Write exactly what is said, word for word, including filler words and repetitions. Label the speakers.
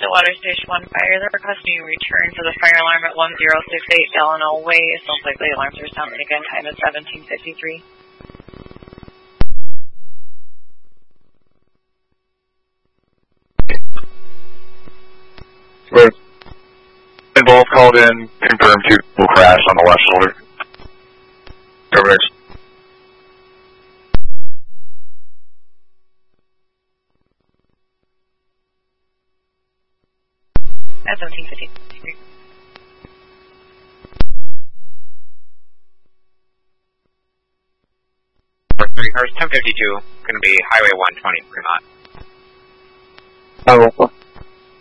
Speaker 1: Stillwater Station one Fire. They're requesting a return for the fire alarm at one zero six eight Delano Way. It sounds like the alarms are sounding again. Time is seventeen fifty-three.
Speaker 2: Right. Involved called in, confirmed two will crash on the left shoulder. Correct.
Speaker 1: At seventeen fifty-three.
Speaker 3: Three cars, ten fifty-two, going to be Highway one twenty, Fremont.
Speaker 2: Oh,